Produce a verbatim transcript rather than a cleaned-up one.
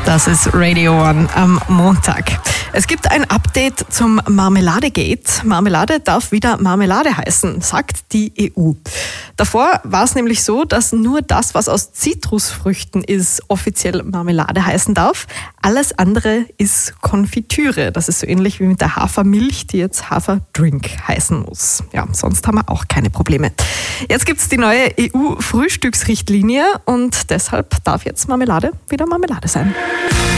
Das ist Radio One am Montag. Es gibt ein Update zum Marmeladegate. Marmelade darf wieder Marmelade heißen, sagt die E U. Davor war es nämlich so, dass nur das, was aus Zitrusfrüchten ist, offiziell Marmelade heißen darf. Alles andere ist Konfitüre. Das ist so ähnlich wie mit der Hafermilch, die jetzt Haferdrink heißen muss. Ja, sonst haben wir auch keine Probleme. Jetzt gibt es die neue E U-Frühstücksrichtlinie und deshalb darf jetzt Marmelade wieder Marmelade sein.